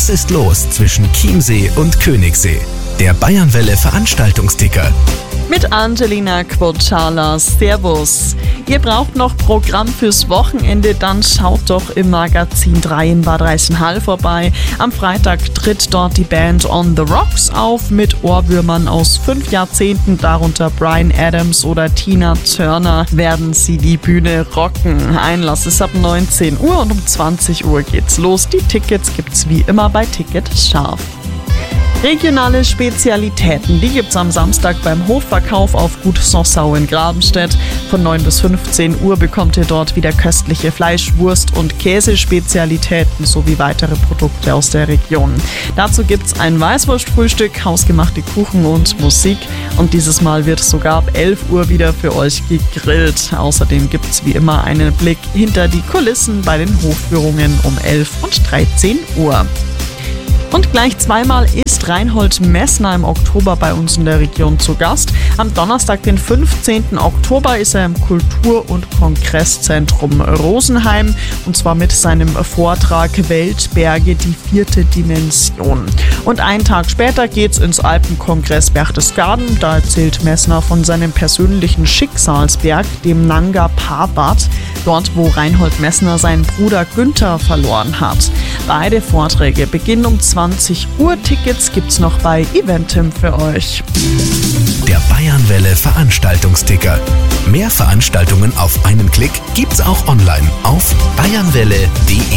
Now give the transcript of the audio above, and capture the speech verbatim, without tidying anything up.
Was ist los zwischen Chiemsee und Königssee? Der Bayernwelle Veranstaltungsticker. Mit Angelina Quocciala. Servus. Ihr braucht noch Programm fürs Wochenende, dann schaut doch im Magazin drei in Bad Reichenhall vorbei. Am Freitag tritt dort die Band On The Rocks auf mit Ohrwürmern aus fünf Jahrzehnten, darunter Bryan Adams oder Tina Turner, werden sie die Bühne rocken. Einlass ist ab neunzehn Uhr und um zwanzig Uhr geht's los. Die Tickets gibt's wie immer bei Ticket Scharf. Regionale Spezialitäten, die gibt's am Samstag beim Hofverkauf auf Gut Sossau in Grabenstedt. Von neun bis fünfzehn Uhr bekommt ihr dort wieder köstliche Fleisch-, Wurst- und Käsespezialitäten sowie weitere Produkte aus der Region. Dazu gibt's ein Weißwurstfrühstück, hausgemachte Kuchen und Musik. Und dieses Mal wird sogar ab elf Uhr wieder für euch gegrillt. Außerdem gibt's wie immer einen Blick hinter die Kulissen bei den Hofführungen um elf und dreizehn Uhr. Und gleich zweimal ist Reinhold Messner im Oktober bei uns in der Region zu Gast. Am Donnerstag, den fünfzehnten Oktober, ist er im Kultur- und Kongresszentrum Rosenheim und zwar mit seinem Vortrag Weltberge, die vierte Dimension. Und einen Tag später geht's ins Alpenkongress Berchtesgaden. Da erzählt Messner von seinem persönlichen Schicksalsberg, dem Nanga Parbat, dort wo Reinhold Messner seinen Bruder Günther verloren hat. Beide Vorträge beginnen um zwanzig Uhr. Tickets gibt's noch bei Eventim für euch. Der Bayernwelle Veranstaltungsticker. Mehr Veranstaltungen auf einen Klick gibt's auch online auf bayernwelle punkt de.